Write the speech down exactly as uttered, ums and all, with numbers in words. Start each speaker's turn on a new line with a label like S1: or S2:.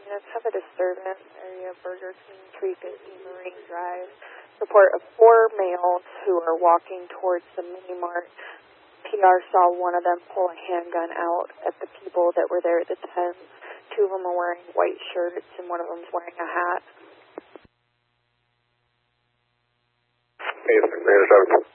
S1: units have a disturbance area, Burger King, three fifty Marine Drive. Report of four males who are walking towards the mini-mart. P R saw one of them pull a handgun out at the people that were there at the tent. Two of them are wearing white shirts, and one of them is wearing a hat.
S2: Hey,